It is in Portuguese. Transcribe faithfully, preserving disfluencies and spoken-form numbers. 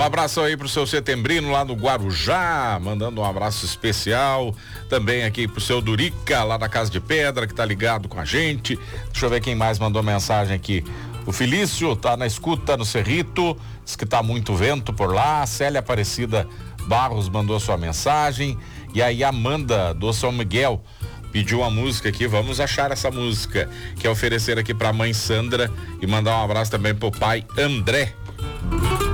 abraço aí pro seu Setembrino lá no Guarujá, mandando um abraço especial. Também aqui pro seu Durica, lá da Casa de Pedra, que tá ligado com a gente. Deixa eu ver quem mais mandou mensagem aqui. O Felício tá na escuta no Cerrito, diz que tá muito vento por lá. A Célia Aparecida Barros mandou sua mensagem. E aí a Amanda do São Miguel pediu uma música aqui, vamos achar essa música, que é oferecer aqui pra mãe Sandra e mandar um abraço também pro pai André.